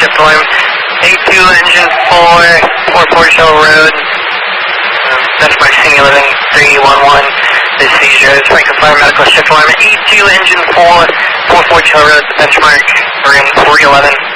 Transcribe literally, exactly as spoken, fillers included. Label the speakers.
Speaker 1: shift alarm. A two, engine four, four four Shell Road. Benchmark single living three one one. This seizure is Franklin Fire Medical shift alarm. A two, engine four, four four Shell Road. Benchmark, we're in three eleven.